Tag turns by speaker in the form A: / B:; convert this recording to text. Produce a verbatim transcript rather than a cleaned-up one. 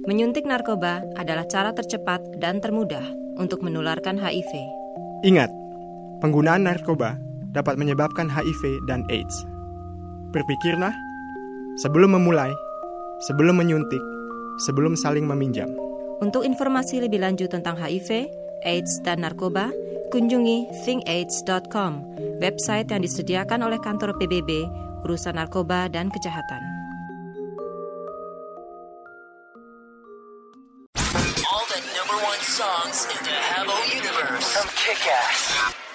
A: Menyuntik narkoba adalah cara tercepat dan termudah untuk menularkan H I V.
B: Ingat, penggunaan narkoba dapat menyebabkan H I V dan AIDS. Berpikirlah sebelum memulai, sebelum menyuntik, sebelum saling meminjam.
A: Untuk informasi lebih lanjut tentang H I V, AIDS, dan narkoba, kunjungi think aids dot com, website yang disediakan oleh kantor P B B, urusan narkoba dan kejahatan.
C: All the number one songs in the Habbo universe from Kick-Ass.